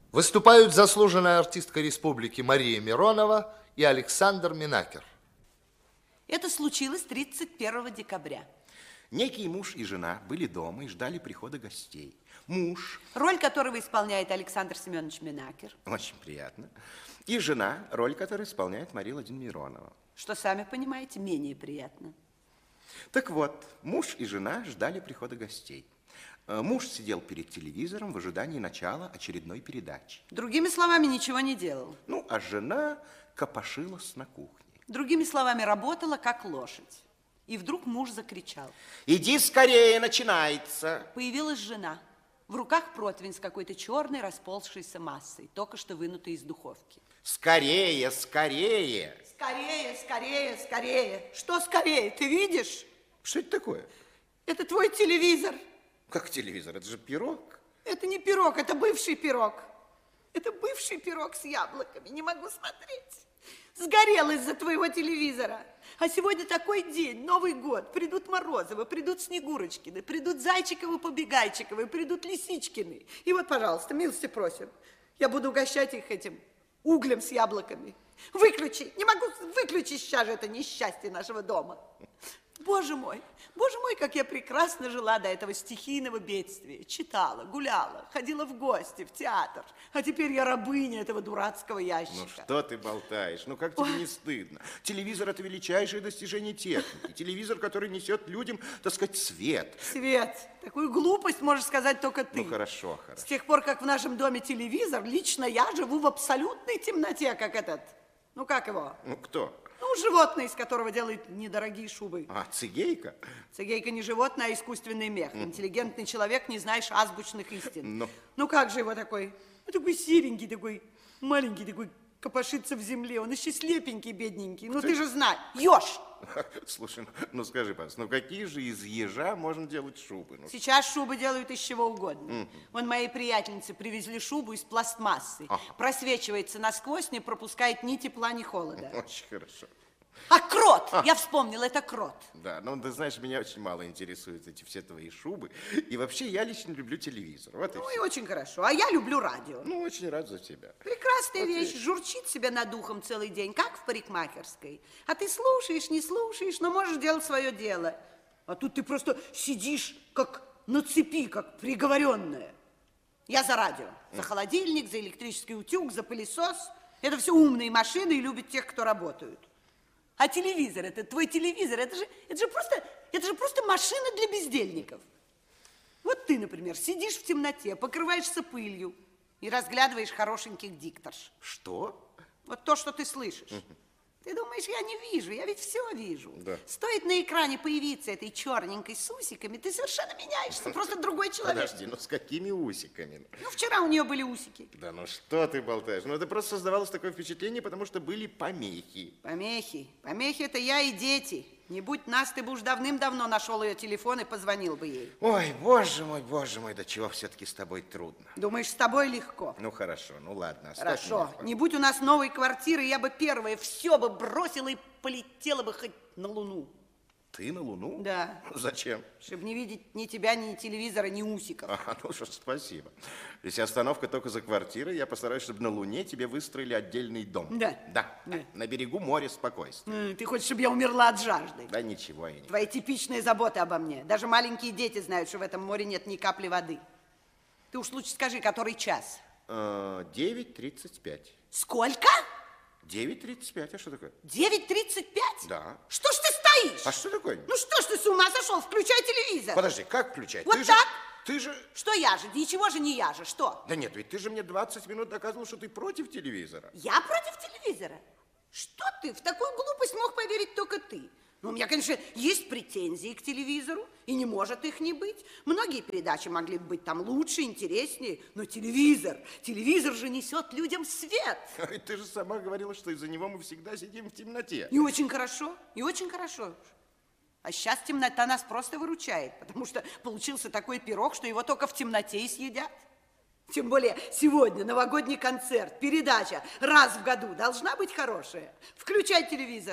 Выступают заслуженная артистка республики Мария Миронова и Александр Минакер. Это случилось 31 декабря. Некий муж и жена были дома и ждали прихода гостей. Муж, Роль которого исполняет Александр Семенович Минакер. очень приятно, и жена, роль которой исполняет Мария Владимировна Миронова. Что, сами понимаете, менее приятно. Так вот, муж и жена ждали прихода гостей. Муж сидел перед телевизором в ожидании начала очередной передачи. Другими словами, ничего не делал. Ну, а жена копошилась на кухне. Другими словами, работала как лошадь. И вдруг муж закричал. Иди скорее, начинается. Появилась жена. В руках противень с какой-то черной расползшейся массой, только что вынутой из духовки. Скорее, скорее. Скорее, скорее, скорее. Что скорее, ты видишь? Что это такое? Это твой телевизор. Как телевизор? Это же пирог. Это не пирог, это бывший пирог. Это бывший пирог с яблоками. Не могу смотреть. Сгорел из-за твоего телевизора. А сегодня такой день, Новый год. Придут Морозовы, придут Снегурочкины, придут Зайчиковы-побегайчиковы, придут Лисичкины. И вот, пожалуйста, милости просим. Я буду угощать их этим углем с яблоками. Выключи, не могу выключить сейчас же это несчастье нашего дома. Боже мой, как я прекрасно жила до этого стихийного бедствия. Читала, гуляла, ходила в гости, в театр. А теперь я рабыня этого дурацкого ящика. Ну что ты болтаешь? Ну как тебе не стыдно? Телевизор – это величайшее достижение техники. Телевизор, который несет людям, так сказать, свет. Свет, такую глупость можешь сказать только ты. Ну хорошо, хорошо. С тех пор, как в нашем доме телевизор, лично я живу в абсолютной темноте, как этот, ну как его? Ну кто? Ну, животное, из которого делают недорогие шубы. А, цигейка? Цигейка не животное, а искусственный мех. Интеллигентный человек, не знаешь азбучных истин. Но. Ну, как же его такой? Ну, такой серенький, такой маленький, такой копошится в земле. Он еще слепенький, бедненький. Ну, ты же знаешь. Еж! Слушай, ну скажи, пожалуйста, ну какие же из ежа можно делать шубы? Ну, Сейчас шубы делают из чего угодно. Вон моей приятельнице привезли шубу из пластмассы. Просвечивается насквозь, не пропускает ни тепла, ни холода. очень хорошо. А крот! Я вспомнила, это крот. Да, ну ты знаешь, меня очень мало интересуют эти все твои шубы. И вообще я лично люблю телевизор. Вот Ну и очень хорошо. А я люблю радио. Ну, очень рад за тебя. Прекрасная вещь. Журчит себе над ухом целый день, как в парикмахерской. А ты слушаешь, не слушаешь, но можешь делать свое дело. А тут ты просто сидишь, как на цепи, как приговоренная. Я за радио. За холодильник, за электрический утюг, за пылесос. Это все умные машины и любят тех, кто работают. А телевизор, это твой телевизор, это же просто машина для бездельников. Вот ты, например, сидишь в темноте, покрываешься пылью и разглядываешь хорошеньких дикторш. Что? Вот то, что ты слышишь. Ты думаешь, я не вижу, я ведь все вижу. Да. Стоит на экране появиться этой черненькой с усиками, ты совершенно меняешься, просто другой человек. Подожди, ну с какими усиками? Ну, вчера у нее были усики. Да ну что ты болтаешь? Ну это просто создавалось такое впечатление, потому что были помехи. Помехи. Помехи это я и дети. Не будь нас, ты бы уж давным-давно нашел ее телефон и позвонил бы ей. Ой, боже мой, до чего все-таки с тобой трудно. Думаешь, с тобой легко? Ну хорошо, ну ладно. оставь меня Хорошо. в покое. Не будь у нас новой квартиры, я бы первая все бы бросила и полетела бы хоть на Луну. Ты на Луну? Да. Зачем? Чтобы не видеть ни тебя, ни телевизора, ни усиков. А, ну что ж, спасибо. Если остановка только за квартирой, я постараюсь, чтобы на Луне тебе выстроили отдельный дом. Да. Да. Да. На берегу моря спокойствия. Ты хочешь, чтобы я умерла от жажды? Да ничего я не... Твои типичные заботы обо мне. Даже маленькие дети знают, что в этом море нет ни капли воды. Ты уж лучше скажи, который час? 9:35. Сколько? 9:35, а что такое? 9:35? Да. Что ж ты стоишь? А что такое? Ну что ж ты с ума сошел? Включай телевизор. Подожди, как включать? Вот Ты же- так? Ты же... Что я же? Ничего же не я же. Что? Да нет, ведь ты же мне 20 минут доказывал, что ты против телевизора. Я против телевизора? Что ты? В такую глупость мог поверить только ты. Ну, у меня, конечно, есть претензии к телевизору, и не может их не быть. Многие передачи могли бы быть там лучше, интереснее, но телевизор же несет людям свет. И ты же сама говорила, что из-за него мы всегда сидим в темноте. И очень хорошо, и очень хорошо. А сейчас темнота нас просто выручает, потому что получился такой пирог, что его только в темноте и съедят. Тем более сегодня новогодний концерт, передача раз в году должна быть хорошая. Включай телевизор.